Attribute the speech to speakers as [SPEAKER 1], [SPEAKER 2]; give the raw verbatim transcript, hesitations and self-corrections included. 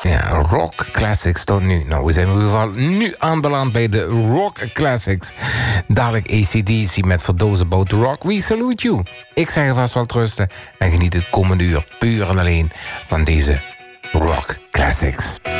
[SPEAKER 1] Ja, Rock Classics tot nu. Nou, we zijn in ieder geval nu aanbeland bij de Rock Classics. Dadelijk A C D C met For Those About The Rock. We salute you. Ik zeg vast wel trusten en geniet het komende uur puur en alleen van deze Rock Classics.